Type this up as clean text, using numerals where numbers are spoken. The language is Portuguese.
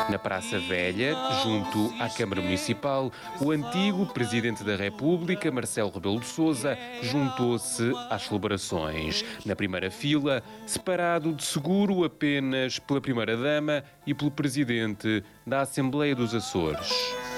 Na Praça Velha, junto à Câmara Municipal, o antigo Presidente da República, Marcelo Rebelo de Sousa, juntou-se às celebrações. Na primeira fila, separado de seguro apenas pela Primeira-Dama e pelo Presidente da Assembleia dos Açores.